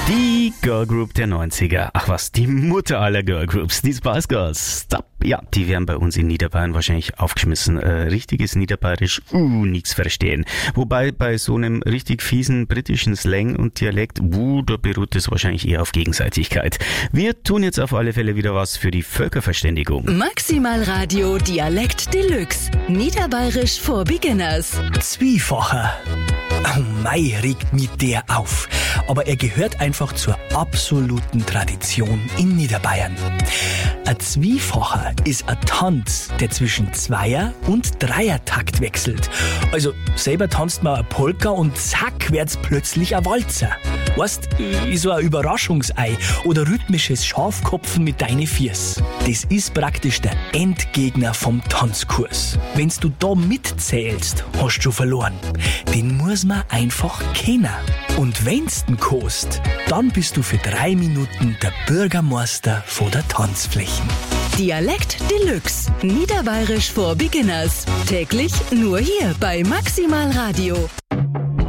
Die Girlgroup der 90er. Ach was, die Mutter aller Girlgroups, die Spice Girls. Stop. Ja, die werden bei uns in Niederbayern wahrscheinlich aufgeschmissen. Richtiges Niederbayerisch, nichts verstehen. Wobei bei so einem richtig fiesen britischen Slang und Dialekt, da beruht es wahrscheinlich eher auf Gegenseitigkeit. Wir tun jetzt auf alle Fälle wieder was für die Völkerverständigung. Maximal Radio Dialekt Deluxe. Niederbayerisch for Beginners. Zwiefacher. Oh mei, regt mich der auf. Aber er gehört einfach zur absoluten Tradition in Niederbayern. Ein Zwiefacher ist ein Tanz, der zwischen Zweier- und Dreiertakt wechselt. Also selber tanzt man eine Polka und zack, wird's plötzlich ein Walzer. Weißt, ist so ein Überraschungsei oder rhythmisches Schafkopfen mit deinen Viers. Das ist praktisch der Endgegner vom Tanzkurs. Wenn's du da mitzählst, hast du schon verloren. Den muss man einfach kennen. Und wenn's den kost, dann bist du für 3 Minuten der Bürgermeister vor der Tanzflächen. Dialekt Deluxe. Niederbayerisch for Beginners. Täglich nur hier bei Maximal Radio.